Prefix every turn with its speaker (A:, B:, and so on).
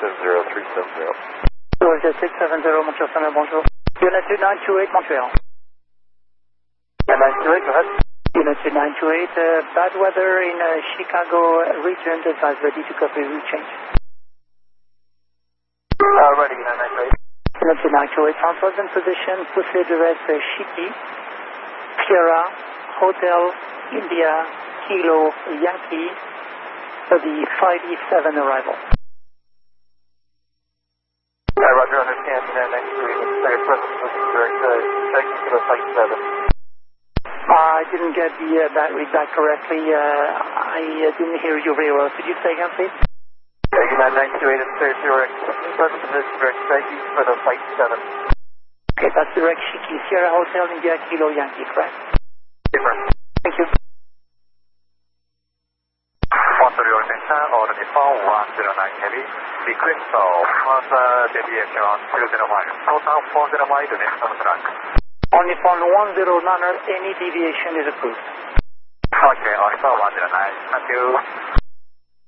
A: 670-370.
B: Georgia 670, Montreal Center, bonjour. Unit 2928, Montreal.
A: 928, go ahead.
B: Unit 2928, bad weather in Chicago region, advise ready to copy route change.
A: Ready, 928.
B: Unit 2928, transfers in position, proceed direct Shiki, Sierra, Hotel, India, Kilo, Yankee, for the 5E7 arrival.
A: Roger, understand, 928, clear present position direct, checking for the Flight 7.
B: I didn't get the read back correctly. I didn't hear you very well. Could you say again, please?
A: United 928 is clear direct, present position direct, checking for the Flight 7.
B: Okay, that's direct Shiki, Sierra Hotel, India, Kilo, Yankee, correct? Thank you.
C: Montreal Center, order default 109 heavy, request for further deviation 20 miles, total 40 miles next on track.
B: Only phone 109er, any deviation is approved.
C: Okay, only for 109, thank you.